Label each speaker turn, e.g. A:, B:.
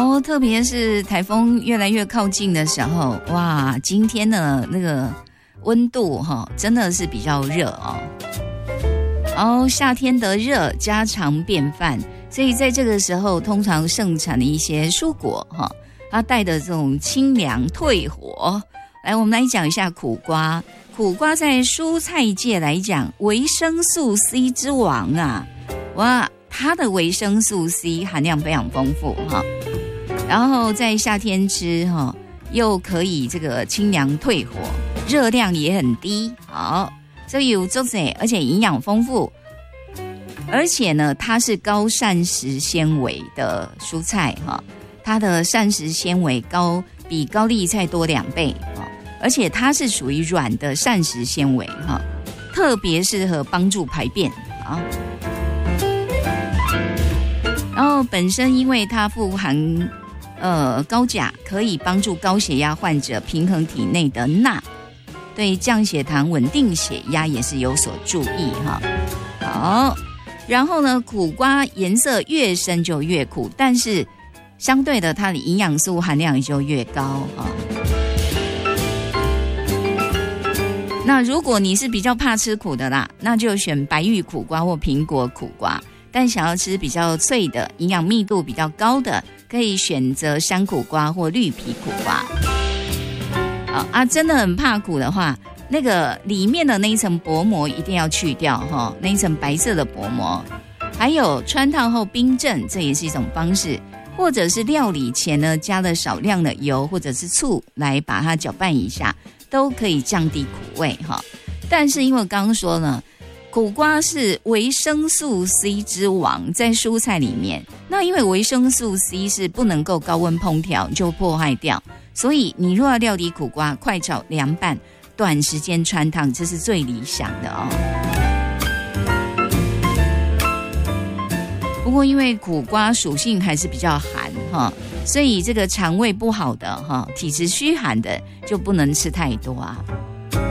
A: 哦，特别是台风越来越靠近的时候，哇，今天的那个温度真的是比较热哦。然后夏天的热家常便饭，所以在这个时候通常盛产的一些蔬果它带的这种清凉退火。来，我们来讲一下苦瓜。苦瓜在蔬菜界来讲，维生素 C 之王啊！哇，它的维生素 C 含量非常丰富然后在夏天吃又可以这个清凉退火，热量也很低，好，所以有这些，而且营养丰富，而且呢，它是高膳食纤维的蔬菜它的膳食纤维比高丽菜多2倍而且它是属于软的膳食纤维特别适合帮助排便然后本身因为它富含高钾，可以帮助高血压患者平衡体内的钠，对降血糖、稳定血压也是有所注意好，然后呢，苦瓜颜色越深就越苦，但是相对的，它的营养素含量也就越高那如果你是比较怕吃苦的啦，那就选白玉苦瓜或苹果苦瓜。但想要吃比较脆的、营养密度比较高的，可以选择山苦瓜或绿皮苦瓜。真的很怕苦的话，那个里面的那一层薄膜一定要去掉那一层白色的薄膜。还有穿烫后冰镇，这也是一种方式。或者是料理前呢，加了少量的油或者是醋来把它搅拌一下，都可以降低苦味但是因为我刚刚说呢，苦瓜是维生素 C 之王，在蔬菜里面，那因为维生素 C 是不能够高温烹调就破坏掉，所以你若要料理苦瓜，快炒凉拌，短时间穿烫，这是最理想的不过因为苦瓜属性还是比较寒所以这个肠胃不好的体质虚寒的就不能吃太多